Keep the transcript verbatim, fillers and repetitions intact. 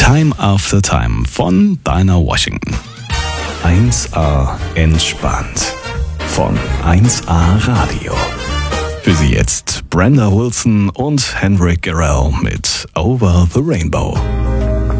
Time After Time von Dinah Washington. eins A entspannt von eins A Radio. Für Sie jetzt Brenda Wilson und Henrik Garrell mit Over the Rainbow.